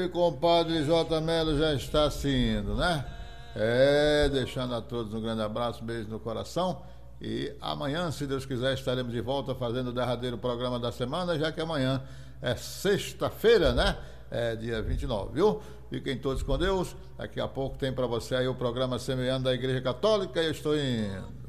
E compadre J. Melo já está se indo, né? Deixando a todos um grande abraço, um beijo no coração. E amanhã, se Deus quiser, estaremos de volta fazendo o derradeiro programa da semana, já que amanhã é sexta-feira, né? É dia 29, viu? Fiquem todos com Deus. Daqui a pouco tem para você aí o programa Semeando da Igreja Católica e eu estou indo.